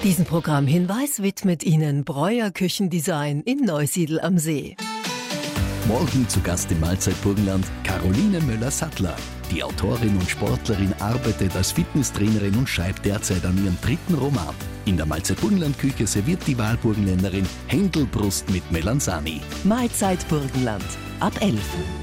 Diesen Programmhinweis widmet Ihnen Breuer Küchendesign in Neusiedl am See. Morgen zu Gast im Mahlzeit Burgenland Caroline Müller-Sattler. Die Autorin und Sportlerin arbeitet als Fitnesstrainerin und schreibt derzeit an ihrem 3. Roman. In der Mahlzeit Burgenland-Küche serviert die Wahlburgenländerin Händelbrust mit Melanzani. Mahlzeit Burgenland ab 11.